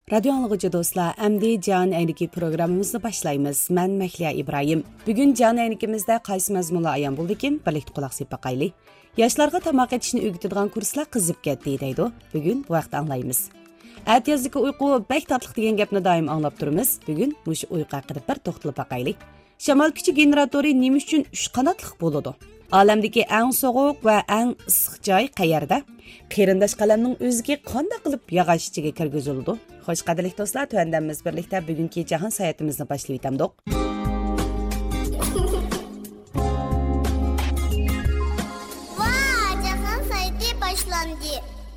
Radyo anlıqıcı dostlar, əmdi Can Əyniki programımızı başlayımız. Mən Məhliya İbrahim. Bugün Can Əynikimizdə qaysı məzmunla ayan buldu ki, birlikdə qulaq asıb baxaylı. Yaşlarga tamaq etishni öğütüdüğən kurslar qızıb getdi deydi. Bugün bu vaxt anlayımız. Ətiyazdakı uyqu bək tatlıq degan gapni doim anlab turimiz. Bugün mush uyqu haqida bir to'xtalib baxaylı. Shamol kuchi generatori nima uchun 3 qanotliq bo'ladi? Olamdagi eng sovuq va eng issiq joy qayerda? Qarindosh qalamning o'ziga qanday qilib yog'och ichiga kirgiziladi? Xo'sh, qadrli do'stlar, tuandamiz birlikda bugungi jahon sayotimizni boshlayib o'tamdik. Va, jahon sayoti boshlandi.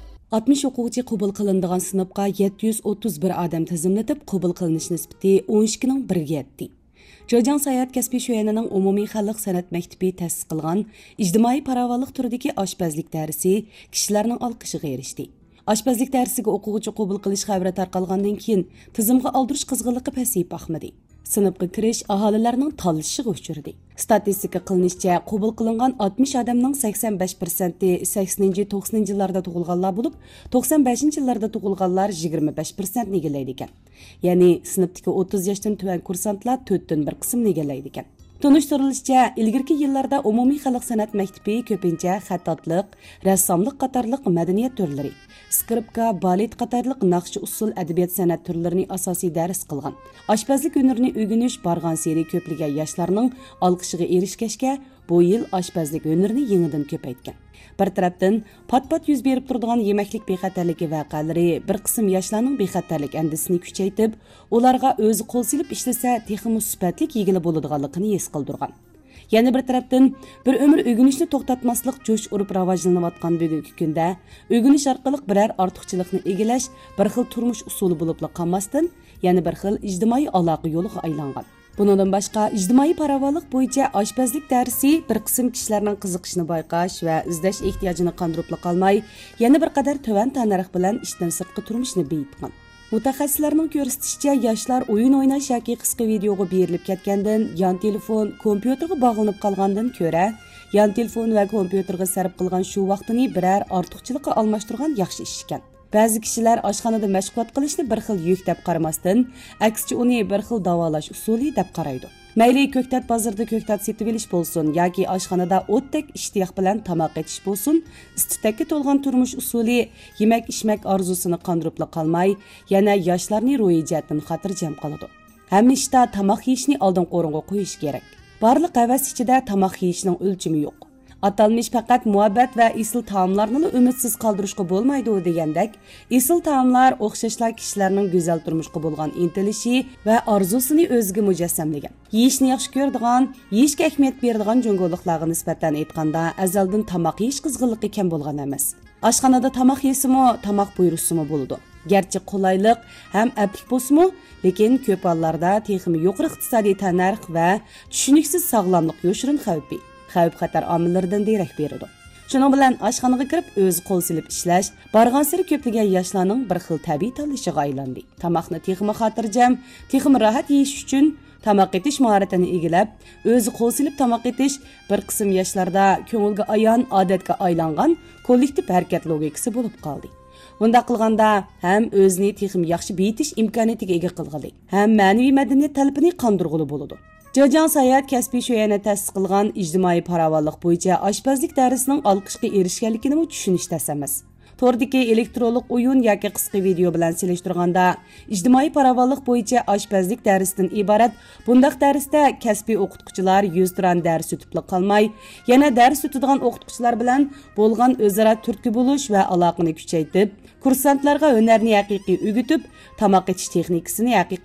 60 o'quvchi qabul qilinadigan sinfga 731 odam tizimlatib, qabul qilinish nisbati 12 ning 1 ga yetdi. Jo'jan sayat kasbiy sho'yanining umumiy xalq san'at maktabi ta'sis qilgan ijtimoiy paravollik turidagi oshpazlik darsi kishilarning olqishiga erishdi. Oshpazlik darsiga o'quvchi qabul qilish xabari tarqalgandan keyin tizimga oldirish qizg'inligi pasayib baxmadi. Sinfga kirish aholilarning tanlashiga uchradi. Statistika qilinishicha, qabul qilingan 60 odamning 85% 80-90 yillarda tug'ilganlar bo'lib, 95 yillarda tug'ilganlar 25% egallaydi ekan. Ya'ni sinfdagi 30 yoshdan tuvan kursantlar 4dan 1 qismni egallaydi ekan. Tunushtirilishicha, ilgirki yillarda umumiy xalq san'at maktabi ko'pincha xattotlik, rassomlik qatorliq madaniyat turlari, skripka, balet qatorliq naqshi usul adabiyot san'at turlarini asosiy dars qilgan. Oshpazlik hunarini o'rganish borgan seri ko'pligan yoshlarning olqishiga erishgachga bu yil oshpazlik hunarini yangidan ko'paytgan. Bir tarafdan pat-pat yuz berib turadigan yemaklik bexatarligi voqealari bir qism yoshlarning bexatarlik andisini kuchaytirib, ularga o'zi qo'l silib ishlasa, texnik sifatli yegili bo'ladiganligini his qildirgan. Yana bir tarafdan bir umr o'rganishni to'xtatmaslik jo'sh urib rivojlanayotgan bugungi kunda o'rganish orqali biror ortiqchilikni egallash bir xil turmush usuli bo'lib qolmasdan, yana bir xil ijtimoiy aloqa yo'liga aylangan. Bundan boshqa ijtimoiy paravollik bo'yicha oshpazlik darsi bir qism kishilarning qiziqishini bayqash va izlash ehtiyojini qondirib qolmay, yana bir qadar tuvan tanarx bilan ishdan sirtqi turmushni beyitgan. Mutaxassislarning ko'rsatishicha, yoshlar o'yin o'ynash yoki qisqa videoga berilib ketgandan, yon telefon, kompyuterga bog'lanib qolgandan ko'ra, yon telefon va kompyuterga sarf qilgan shu vaqtini biror ortiqchilikqa almashtirgan yaxshi ish ekan. Ba'zi kishilar oshxonada mashg'ulot qilishni bir xil yuk deb qaramasdan, aksicha uni bir xil davolash usuli deb qaraydi. Mayli ko'ktat bozorda ko'ktat setib olish bo'lsin yoki oshxonada o'tdek ishtiyoq bilan tamoq etish bo'lsin, istitakka to'lgan turmush usuli yemak-ichmak orzusini qondirib qolmay, yana yoshlarning ro'yi jihatdan xotirjam qoladi. Hamma ishda tamoq yeyishni oldin qo'ringa qo'yish kerak. Barliq havas ichida tamoq yeyishning o'lchami yo'q. Atalmış faqat muhabbat va isil taomlarni umidsiz qoldirishga bo'lmaydi degandek, isil taomlar o'xshashlar kishilarning go'zal turmushga bo'lgan intilishi va orzusini o'ziga mujassamlagan. Yeyishni yaxshi ko'radigan, yeyishga ahamiyat beradigan jongo'liklarga nisbatan aytganda, azaldan tamoq yeyish qizg'inligi kam bo'lgan emas. Oshxonada tamoq yesimi, tamoq buyurishimi bo'ladi. Gerçi qulaylik ham aplik bo'lsa-mu, lekin ko'p hollarda texnik yuqori iqtisodiy tanarx va tushuniksiz sog'lomlik yoshirin xavfi xavf-xatar omillaridan derak beradi. Shuning bilan oshxonaga kirib o'zi qo'l silib ishlash borgan sari ko'plagan yoshlarning bir xil tabiiy tanlashiga aylandi. Tamoqni texnik xotirjam, texnik rohat yeyish uchun tamoq etish mahoratini egallab, o'zi qo'l silib tamoq etish bir qism yoshlarda ko'ngilga ayon odatga aylangan kollektiv harakat logikasi bo'lib qoldi. Bunda qilganda ham o'zini texnik yaxshi beyitish imkoniyatiga ega qilg'ili, ham ma'naviy madaniyat talabini qondirg'ili bo'ladi. Jo'jan sayat kasbiy sho'yani ta'sis qilgan ijtimoiy paravollik bo'yicha oshpazlik darsining olqishga erishganligini tushunish tas emas. Tordagi elektronlik o'yin yoki qisqa video bilan selishtirganda, ijtimoiy paravollik bo'yicha oshpazlik darsidan iborat bundaq darsda kasbiy o'qituvchilar 100 turan dars o'tib qolmay, yana dars o'tadigan o'qituvchilar bilan bo'lgan o'zaro turtki bo'lish va aloqani kuchaytirib, kursantlarga hunarni haqiqiy o'rgatib, tamoq etish texnikasini haqiqiy